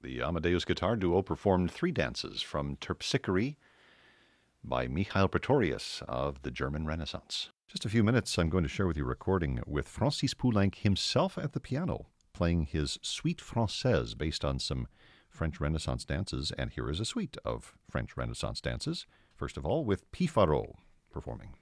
The Amadeus Guitar Duo performed three dances from Terpsichore by Mikhail Pretorius of the German Renaissance. Just a few minutes, I'm going to share with you a recording with Francis Poulenc himself at the piano, playing his Suite Française based on some French Renaissance dances, and here is a suite of French Renaissance dances. First of all, with Pifaro performing.